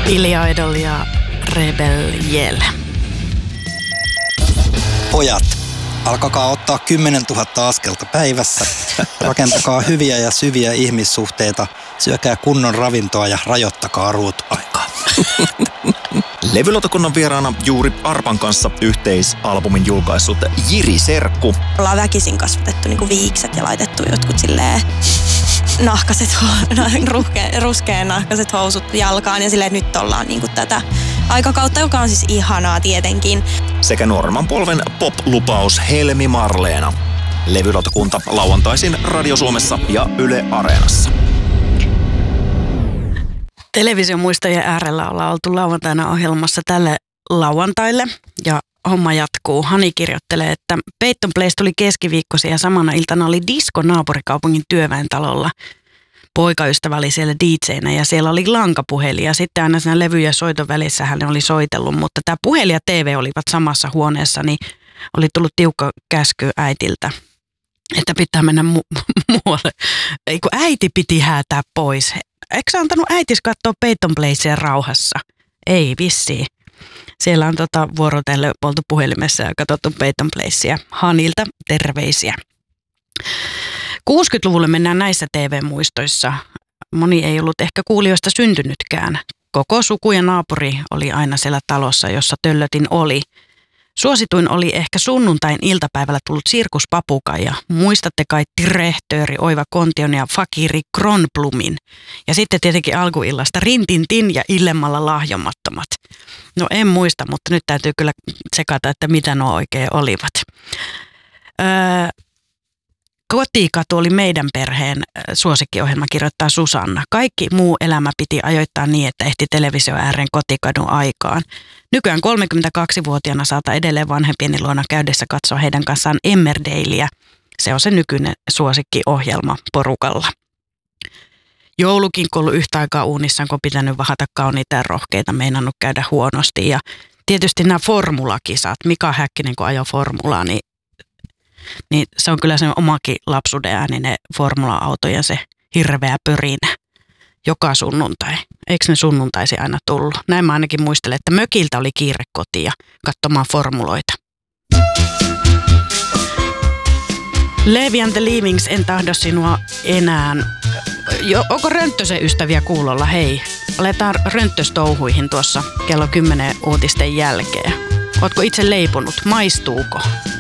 Billy Idol ja Rebel Yell. Pojat, alkakaa ottaa 10 000 askelta päivässä. Rakentakaa hyviä ja syviä ihmissuhteita. Syökää kunnon ravintoa ja rajoittakaa ruutuaikaa. Levylautakunnan vieraana juuri Arpan kanssa yhteisalbumin julkaissut Jiri Serkku. Ollaan väkisin kasvatettu niinku viikset ja laitettu jotkut silleen ruskeen nahkaset housut jalkaan ja silleen nyt ollaan niinku tätä aikakautta, joka on siis ihanaa tietenkin. Sekä nuoremman polven pop-lupaus Helmi Marleena. Levylautakunta lauantaisin Radio Suomessa ja Yle Areenassa. Televisiomuistajien äärellä ollaan oltu lauantaina ohjelmassa tälle lauantaille ja homma jatkuu. Hani kirjoittelee, että Peyton Place tuli keskiviikkosi ja samana iltana oli disko naapurikaupungin työväentalolla. Poikaystävä oli siellä DJ:nä ja siellä oli lankapuhelin ja sitten aina siinä levy- ja soiton välissä hän oli soitellut, mutta tämä puhelin ja TV olivat samassa huoneessa, niin oli tullut tiukka käsky äitiltä, että pitää mennä muualle. Ei kun äiti piti häätää pois. Eikö sä antanut äitis katsoa Peyton Placea rauhassa? Ei vissiin. Siellä on vuorotelle oltu puhelimessa ja katsottu Peyton Placea. Hanilta terveisiä. 60-luvulle mennään näissä TV-muistoissa. Moni ei ollut ehkä kuulijoista syntynytkään. Koko suku ja naapuri oli aina siellä talossa, jossa Töllötin oli. Suosituin oli ehkä sunnuntain iltapäivällä tullut sirkuspapukaija. Muistatte kai Tirehtööri, Oiva Kontion ja Fakiri Kronblumin. Ja sitten tietenkin alkuillasta Rintintin ja Illemmalla lahjomattomat. No en muista, mutta nyt täytyy kyllä tsekata, että mitä nuo oikein olivat. Kotikatu oli meidän perheen suosikkiohjelma, kirjoittaa Susanna. Kaikki muu elämä piti ajoittaa niin, että ehti televisio ääreen kotikadun aikaan. Nykyään 32-vuotiaana saata edelleen vanhempieni luona käydessä katsoa heidän kanssaan Emmerdaleä. Se on se nykyinen suosikkiohjelma porukalla. Joulukin, kun ollut yhtä aikaa uunissaan, kun pitänyt vahata kauniita ja rohkeita, meinannut käydä huonosti. Ja tietysti nämä formulakisat. Mika Häkkinen, kun ajoi formulaa, niin se on kyllä se omakin lapsuuden ääninen formula-autojen se hirveä pörinä joka sunnuntai. Eikö ne sunnuntaisin aina tullut? Näin mä ainakin muistelen, että mökiltä oli kiire kotiin katsomaan formuloita. Levi and the Leavings, en tahdo sinua enää. Onko Rönttösen ystäviä kuulolla? Hei, aletaan Rönttöstouhuihin tuossa kello 10 uutisten jälkeen. Ootko itse leiponut? Maistuuko?